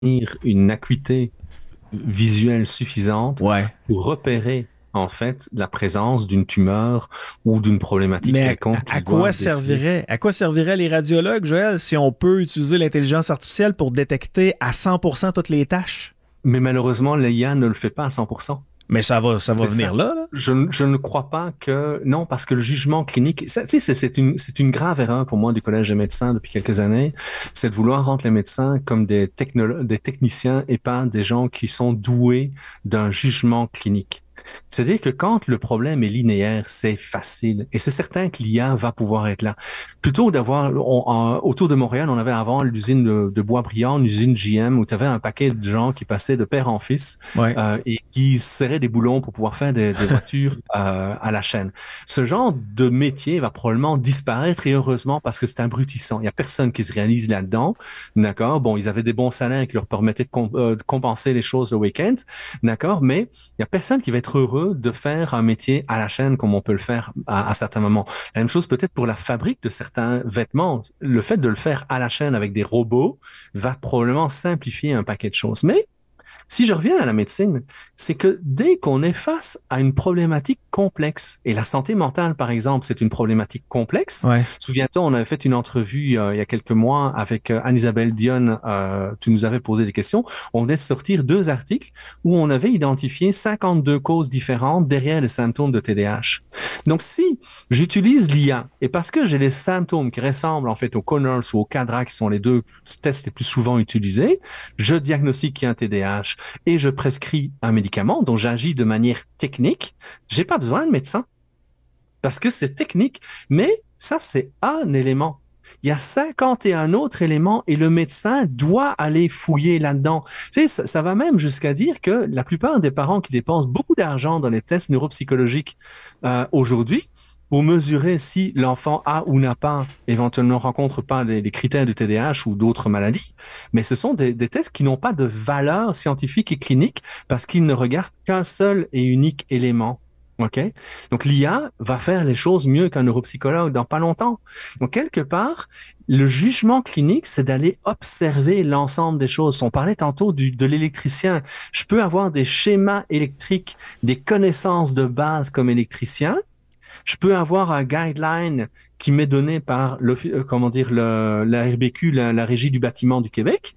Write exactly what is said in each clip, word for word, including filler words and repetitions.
une acuité visuelle suffisante Ouais. pour repérer en fait la présence d'une tumeur ou d'une problématique Mais à, quelconque à qu'ils quoi doivent déceler. servirait, à quoi serviraient les radiologues, Joël, si on peut utiliser l'intelligence artificielle pour détecter à cent pour cent toutes les tâches? Mais malheureusement, l'I A ne le fait pas à cent pour cent. Mais ça va, ça va C'est venir ça. là, là. Je, ne- je ne crois pas que non, parce que le jugement clinique, ça, tu sais, c'est c'est une c'est une grave erreur pour moi du collège des médecins depuis quelques années, c'est de vouloir rendre les médecins comme des technolo- des techniciens et pas des gens qui sont doués d'un jugement clinique. C'est-à-dire que quand le problème est linéaire, c'est facile. Et c'est certain que l'I A va pouvoir être là. Plutôt d'avoir, on- en- autour de Montréal, on avait avant l'usine de, de Boisbriand, l'usine G M, où tu avais un paquet de gens qui passaient de père en fils Ouais. euh, et qui serraient des boulons pour pouvoir faire des, des voitures euh, à la chaîne. Ce genre de métier va probablement disparaître et heureusement parce que c'est abrutissant. Il y a personne qui se réalise là-dedans. D'accord? Bon, ils avaient des bons salaires qui leur permettaient de, com- euh, de compenser les choses le week-end. D'accord? Mais il y a personne qui va être heureux de faire un métier à la chaîne comme on peut le faire à, à certains moments. La même chose peut-être pour la fabrique de certains vêtements. Le fait de le faire à la chaîne avec des robots va probablement simplifier un paquet de choses. Mais si je reviens à la médecine, c'est que dès qu'on est face à une problématique complexe, et la santé mentale, par exemple, c'est une problématique complexe. Ouais. Souviens-toi, on avait fait une entrevue euh, il y a quelques mois avec euh, Anne-Isabelle Dionne. Euh, tu nous avais posé des questions. On venait de sortir deux articles où on avait identifié cinquante-deux causes différentes derrière les symptômes de T D A H. Donc, si j'utilise l'I A, et parce que j'ai les symptômes qui ressemblent en fait au Conners ou au CADRA, qui sont les deux tests les plus souvent utilisés, je diagnostique qu'il y a un T D A H et je prescris un médicament dont j'agis de manière technique, j'ai pas besoin de médecin parce que c'est technique. Mais ça, c'est un élément. Il y a cinquante et un autres éléments et le médecin doit aller fouiller là-dedans. Tu sais, ça, ça va même jusqu'à dire que la plupart des parents qui dépensent beaucoup d'argent dans les tests neuropsychologiques euh, aujourd'hui, pour mesurer si l'enfant a ou n'a pas, éventuellement rencontre pas les, les critères du T D A H ou d'autres maladies, mais ce sont des, des tests qui n'ont pas de valeur scientifique et clinique parce qu'ils ne regardent qu'un seul et unique élément. OK? Donc, l'I A va faire les choses mieux qu'un neuropsychologue dans pas longtemps. Donc, quelque part, le jugement clinique, c'est d'aller observer l'ensemble des choses. On parlait tantôt du, de l'électricien. Je peux avoir des schémas électriques, des connaissances de base comme électricien. Je peux avoir un guideline qui m'est donné par le, euh, comment dire, le, la R B Q, la, la Régie du bâtiment du Québec.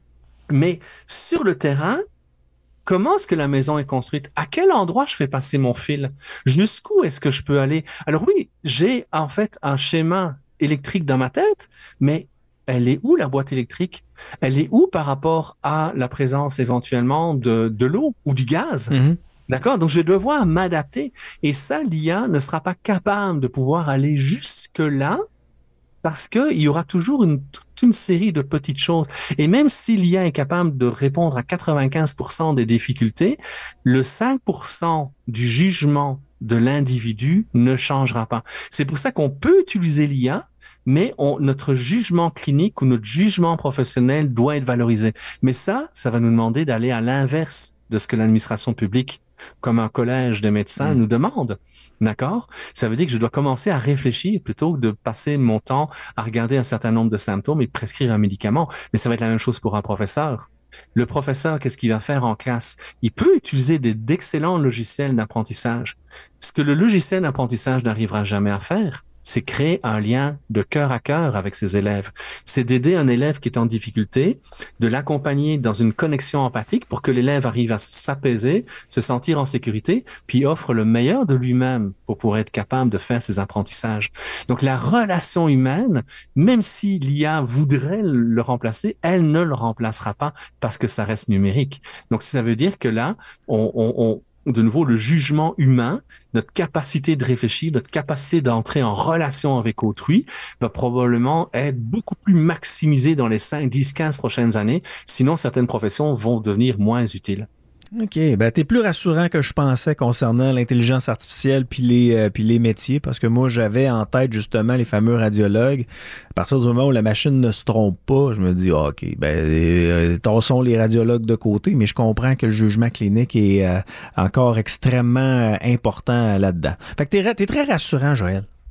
Mais sur le terrain, comment est-ce que la maison est construite? À quel endroit je fais passer mon fil? Jusqu'où est-ce que je peux aller? Alors oui, j'ai en fait un schéma électrique dans ma tête, mais elle est où la boîte électrique? Elle est où par rapport à la présence éventuellement de, de l'eau ou du gaz? Mhm. D'accord? Donc, je vais devoir m'adapter. Et ça, l'I A ne sera pas capable de pouvoir aller jusque-là parce qu'il y aura toujours une, toute une série de petites choses. Et même si l'I A est capable de répondre à quatre-vingt-quinze pour cent des difficultés, le cinq pour cent du jugement de l'individu ne changera pas. C'est pour ça qu'on peut utiliser l'I A, mais on, notre jugement clinique ou notre jugement professionnel doit être valorisé. Mais ça, ça va nous demander d'aller à l'inverse de ce que l'administration publique, comme un collège de médecins, Mm. nous demande. D'accord? Ça veut dire que je dois commencer à réfléchir plutôt que de passer mon temps à regarder un certain nombre de symptômes et prescrire un médicament. Mais ça va être la même chose pour un professeur. Le professeur, qu'est-ce qu'il va faire en classe? Il peut utiliser des- d'excellents logiciels d'apprentissage. Ce que le logiciel d'apprentissage n'arrivera jamais à faire, c'est créer un lien de cœur à cœur avec ses élèves. C'est d'aider un élève qui est en difficulté, de l'accompagner dans une connexion empathique pour que l'élève arrive à s'apaiser, se sentir en sécurité, puis offre le meilleur de lui-même pour pouvoir être capable de faire ses apprentissages. Donc la relation humaine, même si l'I A voudrait le remplacer, elle ne le remplacera pas parce que ça reste numérique. Donc ça veut dire que là, on, on, on de nouveau, le jugement humain, notre capacité de réfléchir, notre capacité d'entrer en relation avec autrui va probablement être beaucoup plus maximisée dans les cinq, dix, quinze prochaines années. Sinon, certaines professions vont devenir moins utiles. OK. Ben, t'es plus rassurant que je pensais concernant l'intelligence artificielle puis les, euh, puis les métiers, parce que moi, j'avais en tête justement les fameux radiologues. À partir du moment où la machine ne se trompe pas, je me dis, ah, OK, ben, euh, tassons les radiologues de côté, mais je comprends que le jugement clinique est euh, encore extrêmement euh, important là-dedans. Fait que t'es, ra- t'es très rassurant, Joël.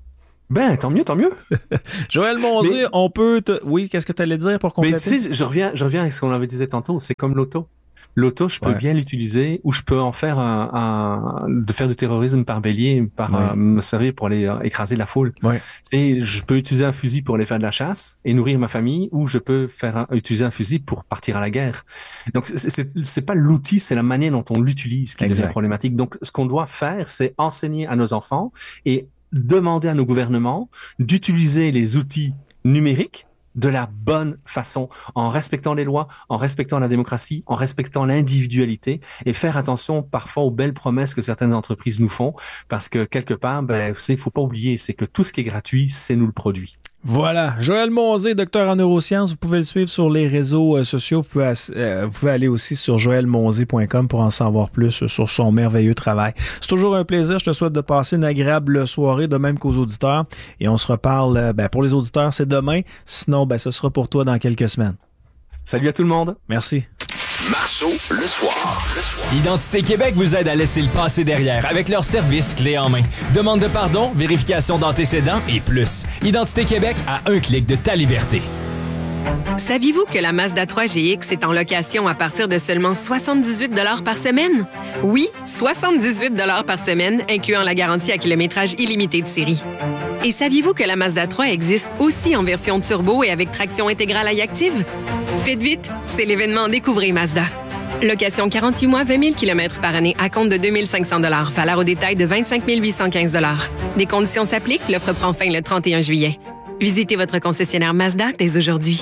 Ben, tant mieux, tant mieux. Joël Monzé, mais, on peut... Te... Oui, qu'est-ce que tu allais dire pour compléter? Mais tu sais, je reviens, je reviens avec ce qu'on avait dit tantôt, c'est comme l'auto. L'auto, je peux ouais. bien l'utiliser ou je peux en faire un, un de faire du terrorisme par bélier, par ouais. euh, me servir pour aller euh, écraser la foule. Ouais. Et je peux utiliser un fusil pour aller faire de la chasse et nourrir ma famille, ou je peux faire un, utiliser un fusil pour partir à la guerre. Donc c'est, c'est, c'est pas l'outil, c'est la manière dont on l'utilise qui exact. devient problématique. Donc ce qu'on doit faire, c'est enseigner à nos enfants et demander à nos gouvernements d'utiliser les outils numériques de la bonne façon, en respectant les lois, en respectant la démocratie, en respectant l'individualité, et faire attention parfois aux belles promesses que certaines entreprises nous font, parce que quelque part, ben, vous savez, il faut pas oublier, c'est que tout ce qui est gratuit, c'est nous le produit. Voilà, Joël Monzé, docteur en neurosciences, vous pouvez le suivre sur les réseaux euh, sociaux, vous pouvez, euh, vous pouvez aller aussi sur joël monzé point com pour en savoir plus sur son merveilleux travail. C'est toujours un plaisir, je te souhaite de passer une agréable soirée, de même qu'aux auditeurs, et on se reparle, euh, ben, pour les auditeurs, c'est demain, sinon, ben, ce sera pour toi dans quelques semaines. Salut à tout le monde. Merci. Marceau, le soir. le soir. Identité Québec vous aide à laisser le passé derrière avec leur service clé en main. Demande de pardon, vérification d'antécédents et plus. Identité Québec à un clic de ta liberté. Saviez-vous que la Mazda trois G X est en location à partir de seulement soixante-dix-huit dollars par semaine? Oui, soixante-dix-huit dollars par semaine, incluant la garantie à kilométrage illimité de série. Et saviez-vous que la Mazda trois existe aussi en version turbo et avec traction intégrale iActive? Faites vite, c'est l'événement Découvrez Mazda. Location quarante-huit mois, vingt mille kilomètres par année à compte de deux mille cinq cents dollars. Valeur au détail de vingt-cinq mille huit cent quinze dollars. Des conditions s'appliquent, l'offre prend fin le trente et un juillet. Visitez votre concessionnaire Mazda dès aujourd'hui.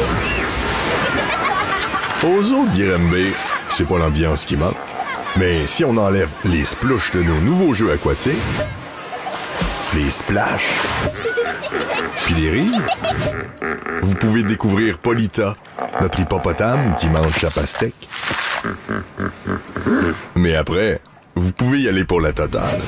Aux eaux de Granby, c'est pas l'ambiance qui manque. Mais si on enlève les splouches de nos nouveaux jeux aquatiques, les splash, puis les rires, vous pouvez découvrir Polita, notre hippopotame qui mange sa pastèque. Mais après, vous pouvez y aller pour la totale.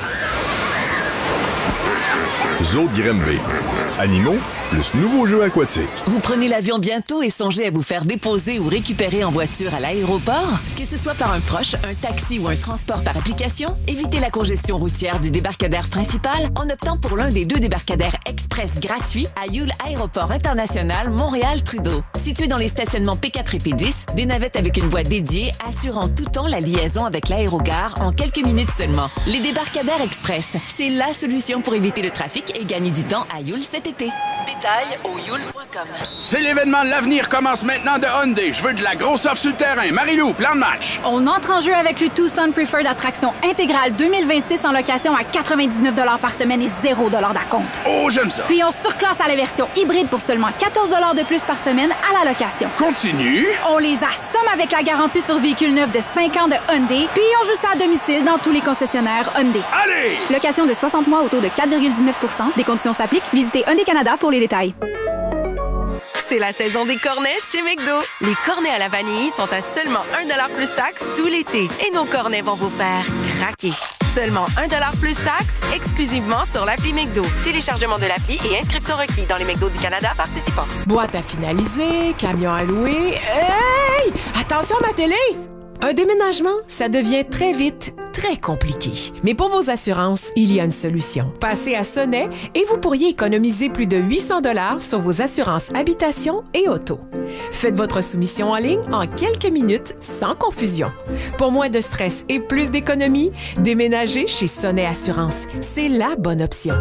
Zoo de Granby. Animaux plus nouveaux jeux aquatiques. Vous prenez l'avion bientôt et songez à vous faire déposer ou récupérer en voiture à l'aéroport? Que ce soit par un proche, un taxi ou un transport par application, évitez la congestion routière du débarcadère principal en optant pour l'un des deux débarcadères express gratuits à Yule Aéroport International Montréal-Trudeau. Situé dans les stationnements P quatre et P dix, des navettes avec une voie dédiée assurant tout temps la liaison avec l'aérogare en quelques minutes seulement. Les débarcadères express, c'est la solution pour éviter le trafic et gagner du temps à Yule cet été. Détails au yule point com. C'est l'événement de l'avenir commence maintenant de Hyundai. Je veux de la grosse offre sur le terrain. Marie-Lou, plan de match. On entre en jeu avec le Tucson Preferred Attraction intégrale deux mille vingt-six en location à quatre-vingt-dix-neuf dollars par semaine et zéro dollars d'acompte. Oh, j'aime ça. Puis on surclasse à la version hybride pour seulement quatorze dollars de plus par semaine à la location. Continue. On les assomme avec la garantie sur véhicule neuf de cinq ans de Hyundai. Puis on joue ça à domicile dans tous les concessionnaires Hyundai. Allez! Location de soixante mois au taux de quatre virgule dix-neuf pour cent. Des conditions s'appliquent. Visitez Hyundai Canada pour les détails. C'est la saison des cornets chez McDo. Les cornets à la vanille sont à seulement un dollar plus taxes tout l'été. Et nos cornets vont vous faire craquer. Seulement un dollar plus taxes, exclusivement sur l'appli McDo. Téléchargement de l'appli et inscription requis dans les McDo du Canada participants. Boîte à finaliser, camion à louer. Hey! Attention à ma télé! Un déménagement, ça devient très vite très compliqué. Mais pour vos assurances, il y a une solution. Passez à Sonnet et vous pourriez économiser plus de huit cents dollars sur vos assurances habitation et auto. Faites votre soumission en ligne en quelques minutes sans confusion. Pour moins de stress et plus d'économie, déménagez chez Sonnet Assurance. C'est la bonne option.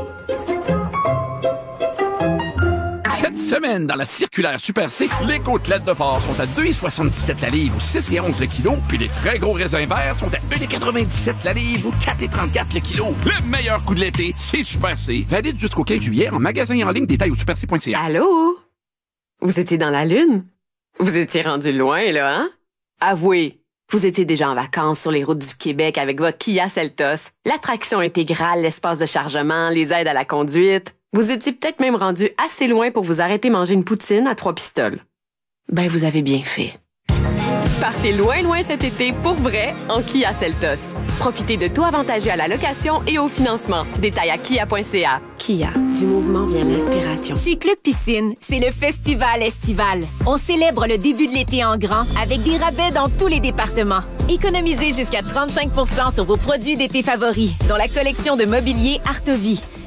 Cette semaine, dans la circulaire Super C, les côtelettes de porc sont à deux virgule soixante-dix-sept la livre ou six virgule onze le kilo, puis les très gros raisins verts sont à un virgule quatre-vingt-dix-sept la livre ou quatre virgule trente-quatre le kilo. Le meilleur coup de l'été, c'est Super C. Valide jusqu'au quinze juillet en magasin et en ligne, détail au super c point c a. Allô? Vous étiez dans la Lune? Vous étiez rendu loin, là, hein? Avouez, vous étiez déjà en vacances sur les routes du Québec avec votre Kia Seltos, l'attraction intégrale, l'espace de chargement, les aides à la conduite. Vous étiez peut-être même rendu assez loin pour vous arrêter manger une poutine à trois pistoles. Ben, vous avez bien fait. Partez loin, loin cet été pour vrai en Kia Seltos. Profitez de taux avantageux à la location et au financement. Détails à kia point c a. Kia, du mouvement vient l'inspiration. Chez Club Piscine, c'est le festival estival. On célèbre le début de l'été en grand avec des rabais dans tous les départements. Économisez jusqu'à trente-cinq pour cent sur vos produits d'été favoris, dont la collection de mobilier Artovie.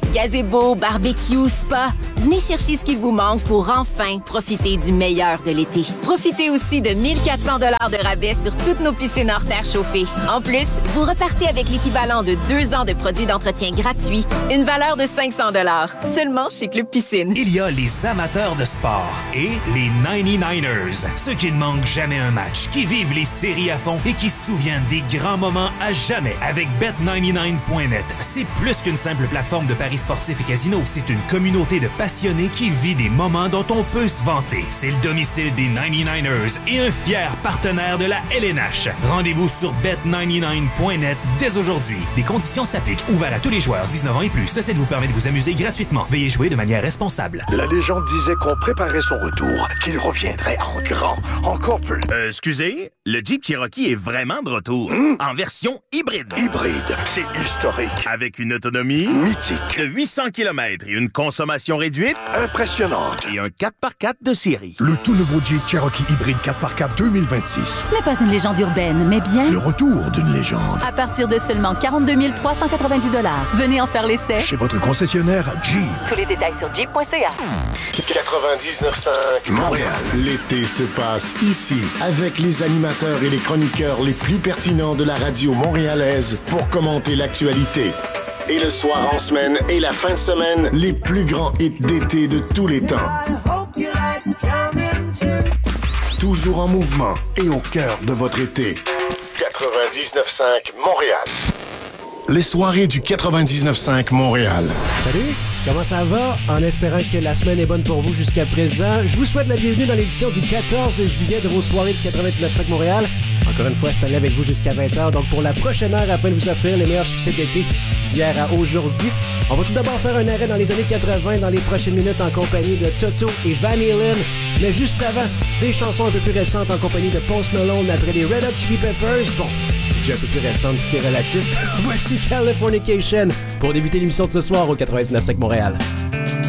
Gazebo, barbecue, spa. Venez chercher ce qu'il vous manque pour enfin profiter du meilleur de l'été. Profitez aussi de mille quatre cents dollars de rabais sur toutes nos piscines hors terre chauffées. En plus, vous repartez avec l'équivalent de deux ans de produits d'entretien gratuits, une valeur de cinq cents dollars, seulement chez Club Piscine. Il y a les amateurs de sport et les ninety-niners, ceux qui ne manquent jamais un match, qui vivent les séries à fond et qui se souviennent des grands moments à jamais avec bet ninety-nine point net. C'est plus qu'une simple plateforme de paris sportifs et casinos, c'est une communauté de passionnés qui vit des moments dont on peut se vanter. C'est le domicile des ninety-niners et un fier partenaire de la L N H. Rendez-vous sur bet ninety-nine point net dès aujourd'hui. Les conditions s'appliquent. Ouvert à tous les joueurs dix-neuf ans et plus. Ceci vous permet de vous amuser gratuitement. Veuillez jouer de manière responsable. La légende disait qu'on préparait son retour, qu'il reviendrait en grand, encore plus. Euh, excusez, le Jeep Cherokee est vraiment de retour. Mmh. En version hybride. Hybride, c'est historique. Avec une autonomie mythique de huit cents kilomètres et une consommation réduite impressionnante. Et un quatre par quatre de série. Le tout nouveau Jeep Cherokee hybride quatre par quatre deux mille vingt-six. Ce n'est pas une légende urbaine, mais bien le retour d'une légende. À partir de seulement quarante-deux mille trois cent quatre-vingt-dix dollars. Venez en faire l'essai. Chez votre concessionnaire Jeep. Tous les détails sur jeep point c a. quatre-vingt-dix-neuf cinq Montréal. L'été se passe ici avec les animateurs et les chroniqueurs les plus pertinents de la radio montréalaise pour commenter l'actualité. Et le soir en semaine et la fin de semaine, les plus grands hits d'été de tous les temps. Toujours en mouvement et au cœur de votre été. quatre-vingt-dix-neuf cinq Montréal. Les soirées du quatre-vingt-dix-neuf cinq Montréal. Salut, comment ça va? En espérant que la semaine est bonne pour vous jusqu'à présent, je vous souhaite la bienvenue dans l'édition du quatorze juillet de vos soirées du quatre-vingt-dix-neuf cinq Montréal. Encore une fois, c'est allé avec vous jusqu'à vingt heures, donc pour la prochaine heure, afin de vous offrir les meilleurs succès d'été d'hier à aujourd'hui. On va tout d'abord faire un arrêt dans les années quatre-vingt dans les prochaines minutes en compagnie de Toto et Van Halen. Mais juste avant, des chansons un peu plus récentes en compagnie de Post Malone après les Red Hot Chili Peppers. Bon, déjà un peu plus récente, tout est relatif. Voici Californication pour débuter l'émission de ce soir au quatre-vingt-dix-neuf cinq Montréal.